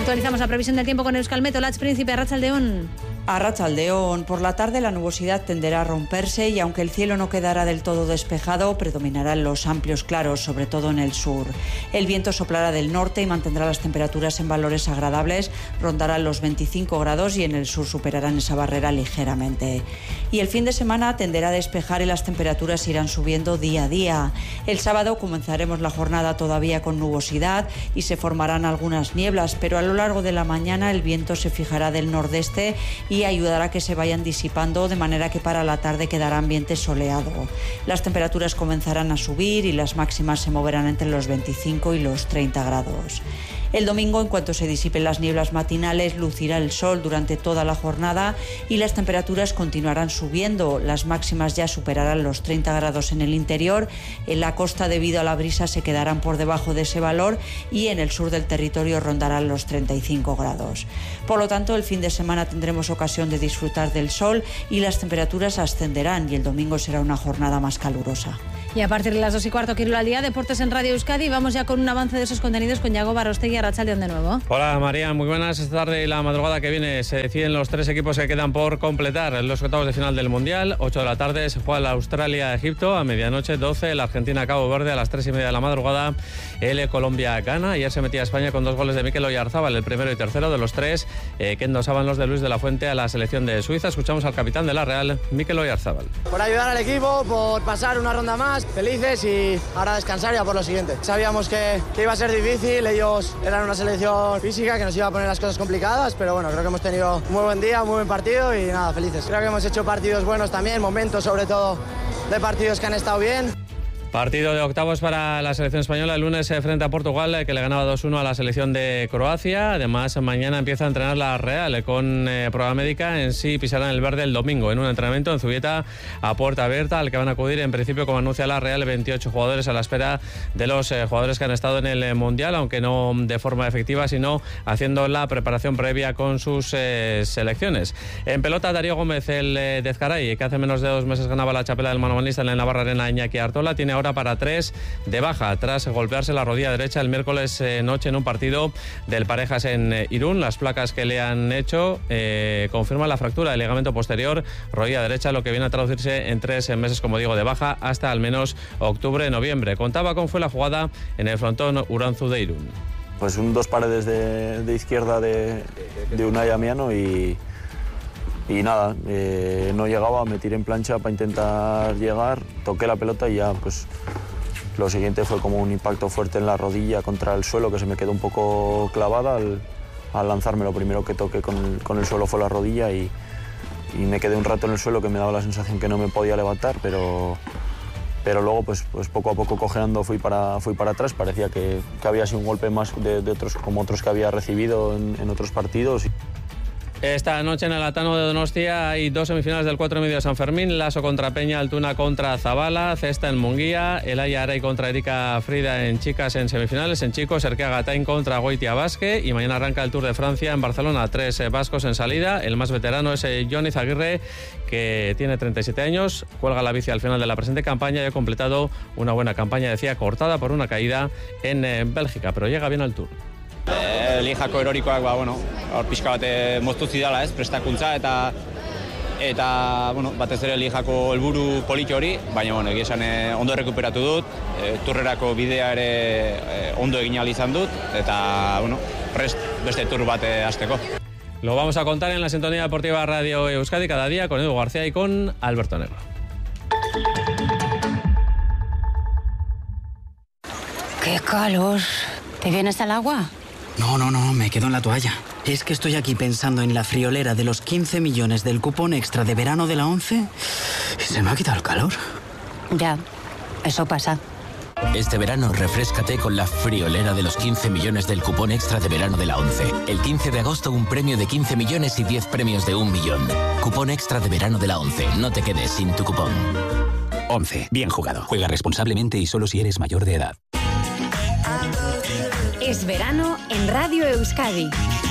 Actualizamos la previsión del tiempo con Euskalmet. Olatz Príncipe, Arratsaldeon. Arratsaldeon, por la tarde la nubosidad tenderá a romperse y aunque el cielo no quedará del todo despejado, predominarán los amplios claros, sobre todo en el sur. El viento soplará del norte y mantendrá las temperaturas en valores agradables, rondarán los 25 grados y en el sur superarán esa barrera ligeramente. Y el fin de semana tenderá a despejar y las temperaturas irán subiendo día a día. El sábado comenzaremos la jornada todavía con nubosidad y se formarán algunas nieblas, pero a lo largo de la mañana el viento se fijará del nordeste y ayudará a que se vayan disipando, de manera que para la tarde quedará ambiente soleado. Las temperaturas comenzarán a subir y las máximas se moverán entre los 25 y los 30 grados. El domingo, en cuanto se disipen las nieblas matinales, lucirá el sol durante toda la jornada y las temperaturas continuarán subiendo. Las máximas ya superarán los 30 grados en el interior. En la costa, debido a la brisa, se quedarán por debajo de ese valor y en el sur del territorio rondarán los 35 grados. Por lo tanto, el fin de semana tendremos ocasión de disfrutar del sol y las temperaturas ascenderán y el domingo será una jornada más calurosa. Y a partir de las 2:15, Quirol al día, Deportes en Radio Euskadi. Vamos ya con un avance de esos contenidos con Yago Barrostegui. Arratsaldeon de nuevo. Hola María, muy buenas. Esta tarde y la madrugada que viene se deciden los 3 equipos que quedan por completar los octavos de final del Mundial. 8 de la tarde se juega la Australia-Egipto, a medianoche 12, la Argentina-Cabo Verde, a las 3:30 de la madrugada el Colombia-Ghana. Ayer se metía a España con 2 goles de Mikel Oyarzabal, el primero y tercero de los 3 que endosaban los de Luis de la Fuente a la selección de Suiza. Escuchamos al capitán de la Real, Mikel Oyarzabal. Por ayudar al equipo, por pasar una ronda más, felices y ahora descansar ya por lo siguiente. Sabíamos que iba a ser difícil, ellos eran una selección física que nos iba a poner las cosas complicadas, pero bueno, creo que hemos tenido un muy buen día, un muy buen partido y nada, felices. Creo que hemos hecho partidos buenos también, momentos sobre todo de partidos que han estado bien. Partido de octavos para la selección española el lunes frente a Portugal, que le ganaba 2-1 a la selección de Croacia. Además, mañana empieza a entrenar la Real con prueba médica. En sí pisarán el verde el domingo en un entrenamiento en Zubieta a puerta abierta, al que van a acudir en principio, como anuncia la Real, 28 jugadores a la espera de los jugadores que han estado en el Mundial, aunque no de forma efectiva, sino haciendo la preparación previa con sus selecciones. En pelota, Darío Gómez, el de Ezcaray, que hace menos de 2 meses ganaba la chapela del manomanista en la Navarra Arena, Iñaki Artola, tiene ahora para 3 de baja tras golpearse la rodilla derecha el miércoles noche en un partido del Parejas en Irún. Las placas que le han hecho confirman la fractura del ligamento posterior, rodilla derecha, lo que viene a traducirse en 3 meses, como digo, de baja hasta al menos octubre-noviembre. Contaba cómo fue la jugada en el frontón Uranzu de Irún. Pues 2 paredes de izquierda de Unai Amiano y nada, no llegaba, me tiré en plancha para intentar llegar, toqué la pelota y ya pues lo siguiente fue como un impacto fuerte en la rodilla contra el suelo, que se me quedó un poco clavada al lanzarme. Lo primero que toqué con el suelo fue la rodilla y me quedé un rato en el suelo, que me daba la sensación que no me podía levantar, pero luego pues poco a poco cojeando fui para atrás. Parecía que había sido un golpe más de otros, como otros que había recibido en otros partidos. Esta noche en el Atano de Donostia hay 2 semifinales del 4 y medio de San Fermín. Lasso contra Peña, Altuna contra Zabala, Cesta en Munguía, Elaya Aray contra Erika Frida en chicas en semifinales. En chicos, Erkea Gatain contra Goitia Basque. Y mañana arranca el Tour de Francia en Barcelona. 3 vascos en salida. El más veterano es Johnny Zaguirre, que tiene 37 años. Cuelga la bici al final de la presente campaña y ha completado una buena campaña, decía, cortada por una caída en Bélgica, pero llega bien al Tour. Lijako erorikoak, hor pixka bat moztu zidala, prestakuntza eta batez ere Lijako helburu politi hori, baina egia esan ondo errekuperatu dut, turrerako bidea ere ondo egin ahal izan dut, eta prest beste tur bat hasteko. Lo vamos a contar en la sintonía deportiva Radio Euskadi cada día con Edu García y con Alberto Negro. ¡Qué calor! ¿Te vienes al agua? No, me quedo en la toalla. Es que estoy aquí pensando en la friolera de los 15 millones del cupón extra de verano de la 11 y se me ha quitado el calor. Ya, eso pasa. Este verano refréscate con la friolera de los 15 millones del cupón extra de verano de la 11. El 15 de agosto un premio de 15 millones y 10 premios de 1 millón. Cupón extra de verano de la 11. No te quedes sin tu cupón. 11. Bien jugado. Juega responsablemente y solo si eres mayor de edad. Es verano en Radio Euskadi.